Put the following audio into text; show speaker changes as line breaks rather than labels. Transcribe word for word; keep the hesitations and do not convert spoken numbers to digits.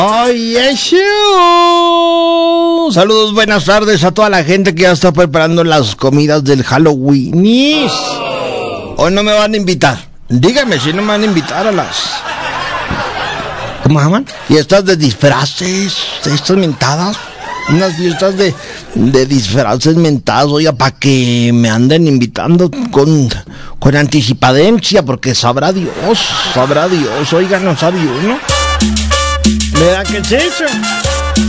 Oye, saludos, buenas tardes a toda la gente que ya está preparando las comidas del Halloween. Hoy no me van a invitar. Dígame si no me van a invitar a las... ¿Cómo se llaman? Y estas de disfraces, estas mentadas. Unas fiestas de, de disfraces mentadas, oiga, para que me anden invitando con, con anticipadencia, porque sabrá Dios, sabrá Dios, oiga, no sabe uno. ¿Verdad que es eso?